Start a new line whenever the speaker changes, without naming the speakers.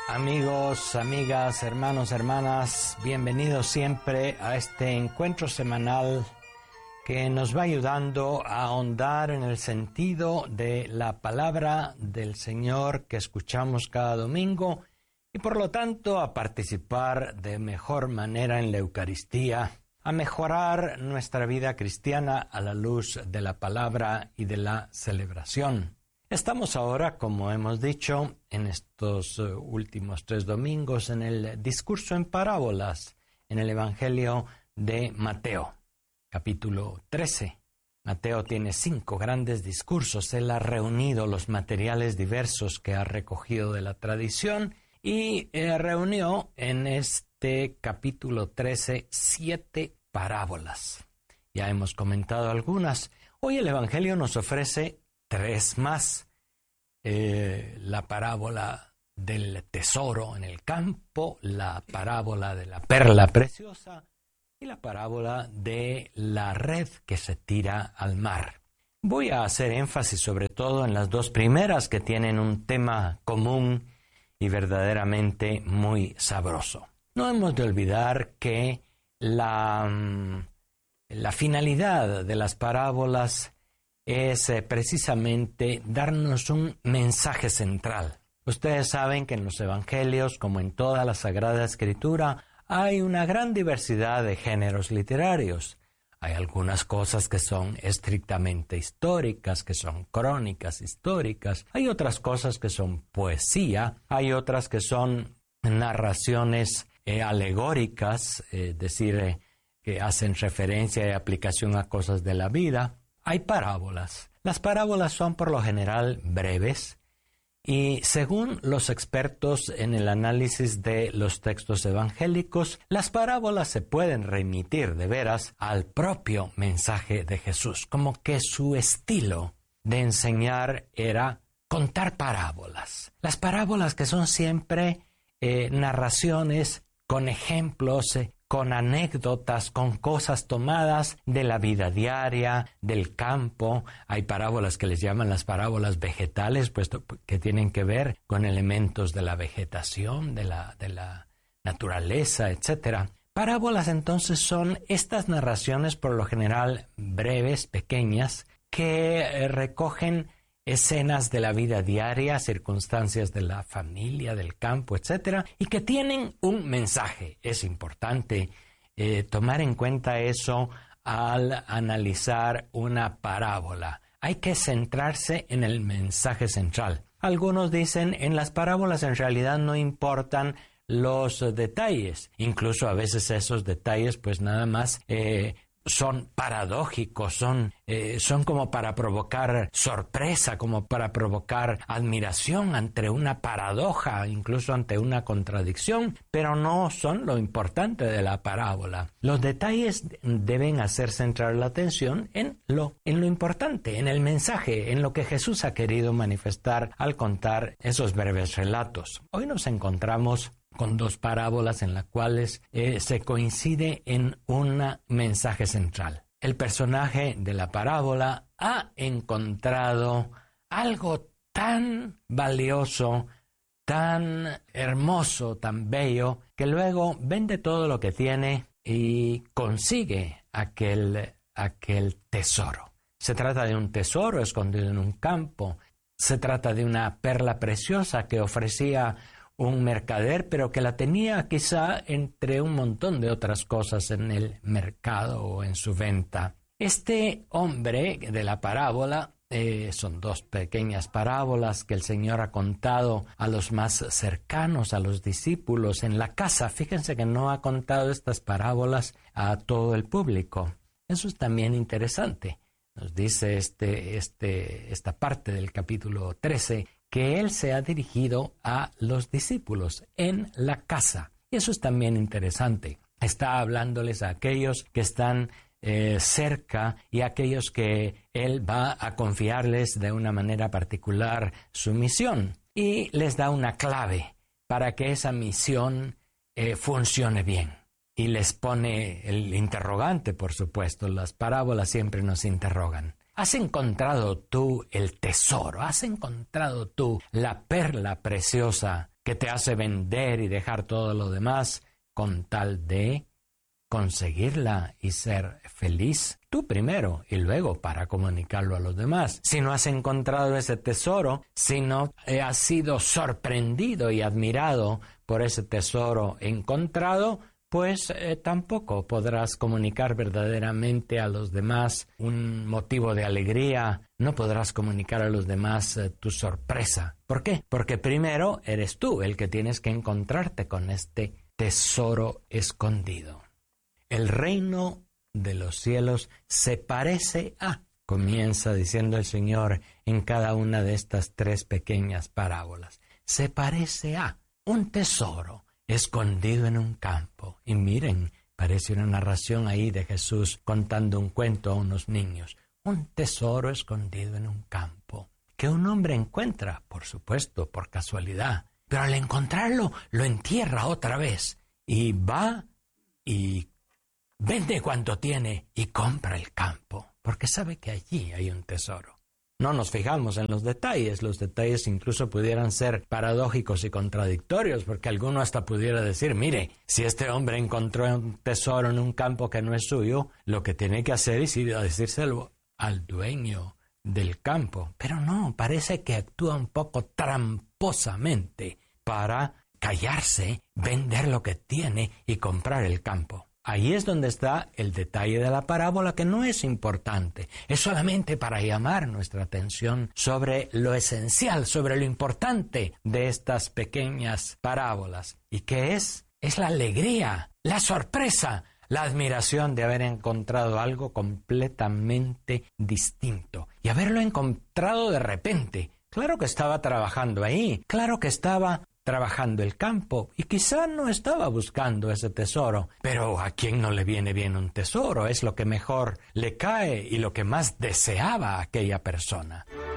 Amigos, amigas, hermanos, hermanas, bienvenidos siempre a este encuentro semanal que nos va ayudando a ahondar en el sentido de la palabra del Señor que escuchamos cada domingo y por lo tanto a participar de mejor manera en la Eucaristía, a mejorar nuestra vida cristiana a la luz de la palabra y de la celebración. Estamos ahora, como hemos dicho, en estos últimos 3 domingos en el discurso en parábolas, en el Evangelio de Mateo, capítulo 13. Mateo tiene 5 grandes discursos. Él ha reunido los materiales diversos que ha recogido de la tradición y reunió en este capítulo 13 7 parábolas. Ya hemos comentado algunas. Hoy el Evangelio nos ofrece 3 más. La parábola del tesoro en el campo, la parábola de la perla preciosa y la parábola de la red que se tira al mar. Voy a hacer énfasis sobre todo en las 2 primeras que tienen un tema común y verdaderamente muy sabroso. No hemos de olvidar que la finalidad de las parábolas es precisamente darnos un mensaje central. Ustedes saben que en los evangelios, como en toda la Sagrada Escritura, hay una gran diversidad de géneros literarios. Hay algunas cosas que son estrictamente históricas, que son crónicas históricas. Hay otras cosas que son poesía. Hay otras que son narraciones alegóricas, es decir, que hacen referencia y aplicación a cosas de la vida. Hay parábolas. Las parábolas son por lo general breves y según los expertos en el análisis de los textos evangélicos, las parábolas se pueden remitir de veras al propio mensaje de Jesús, como que su estilo de enseñar era contar parábolas. Las parábolas que son siempre narraciones con ejemplos, con anécdotas, con cosas tomadas de la vida diaria, del campo. Hay parábolas que les llaman las parábolas vegetales, puesto que tienen que ver con elementos de la vegetación, de la naturaleza, etc. Parábolas entonces son estas narraciones por lo general breves, pequeñas, que recogen escenas de la vida diaria, circunstancias de la familia, del campo, etc., y que tienen un mensaje. Es importante tomar en cuenta eso al analizar una parábola. Hay que centrarse en el mensaje central. Algunos dicen, en las parábolas en realidad no importan los detalles. Incluso a veces esos detalles pues nada más son paradójicos, son como para provocar sorpresa, como para provocar admiración ante una paradoja, incluso ante una contradicción, pero no son lo importante de la parábola. Los detalles deben hacer centrar la atención en lo importante, en el mensaje, en lo que Jesús ha querido manifestar al contar esos breves relatos. Hoy nos encontramos con 2 parábolas en las cuales se coincide en un mensaje central. El personaje de la parábola ha encontrado algo tan valioso, tan hermoso, tan bello, que luego vende todo lo que tiene y consigue aquel tesoro. Se trata de un tesoro escondido en un campo. Se trata de una perla preciosa que ofrecía un mercader, pero que la tenía quizá entre un montón de otras cosas en el mercado o en su venta. Este hombre de la parábola, son 2 pequeñas parábolas que el Señor ha contado a los más cercanos, a los discípulos en la casa. Fíjense que no ha contado estas parábolas a todo el público. Eso es también interesante. Nos dice esta parte del capítulo 13, que Él se ha dirigido a los discípulos en la casa. Y eso es también interesante. Está hablándoles a aquellos que están cerca y a aquellos que Él va a confiarles de una manera particular su misión. Y les da una clave para que esa misión funcione bien. Y les pone el interrogante, por supuesto. Las parábolas siempre nos interrogan. ¿Has encontrado tú el tesoro? ¿Has encontrado tú la perla preciosa que te hace vender y dejar todo lo demás con tal de conseguirla y ser feliz tú primero y luego para comunicarlo a los demás. Si no has encontrado ese tesoro, si no has sido sorprendido y admirado por ese tesoro encontrado, pues tampoco podrás comunicar verdaderamente a los demás un motivo de alegría, no podrás comunicar a los demás tu sorpresa. ¿Por qué? Porque primero eres tú el que tienes que encontrarte con este tesoro escondido. El reino de los cielos se parece a, comienza diciendo el Señor en cada una de estas 3 pequeñas parábolas, se parece a un tesoro escondido en un campo. Y miren, parece una narración ahí de Jesús contando un cuento a unos niños. Un tesoro escondido en un campo, que un hombre encuentra, por supuesto, por casualidad, pero al encontrarlo lo entierra otra vez y va y vende cuanto tiene y compra el campo, porque sabe que allí hay un tesoro. No nos fijamos en los detalles incluso pudieran ser paradójicos y contradictorios, porque alguno hasta pudiera decir, mire, si este hombre encontró un tesoro en un campo que no es suyo, lo que tiene que hacer es ir a decírselo al dueño del campo. Pero no, parece que actúa un poco tramposamente para callarse, vender lo que tiene y comprar el campo. Ahí es donde está el detalle de la parábola, que no es importante, es solamente para llamar nuestra atención sobre lo esencial, sobre lo importante de estas pequeñas parábolas. ¿Y qué es? Es la alegría, la sorpresa, la admiración de haber encontrado algo completamente distinto y haberlo encontrado de repente. Claro que estaba trabajando ahí, claro que estaba trabajando el campo y quizá no estaba buscando ese tesoro, pero ¿a quién no le viene bien un tesoro? Es lo que mejor le cae y lo que más deseaba aquella persona.